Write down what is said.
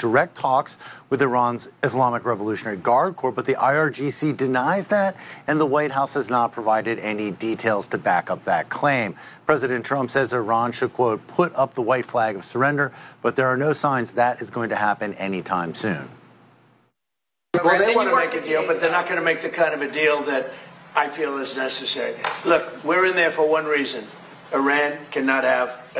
direct talks with Iran's Islamic Revolutionary Guard Corps, but the IRGC denies that, and the White House has not provided any details to back up that claim. President Trump says Iran should, quote, put up the white flag of surrender, but there are no signs that is going to happen anytime soon. Well, they want to make a deal, but they're not going to make the kind of a deal that I feel is necessary. Look, we're in there for one reason. Iran cannot have